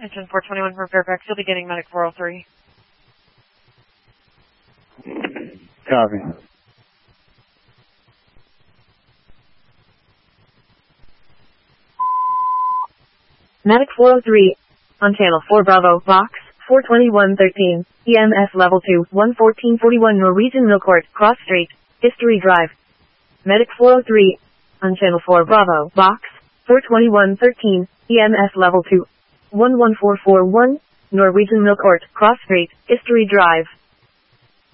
Engine 421 from Fairfax, you'll be getting Medic 403. Copy. Medic 403, on channel 4 Bravo, box 42113, EMS level 2, 11441 Norwegian Millcourt, Cross Street, History Drive. Medic 403, on channel 4 Bravo, box 42113, EMS level 2, 11441 Norwegian Millcourt, Cross Street, History Drive.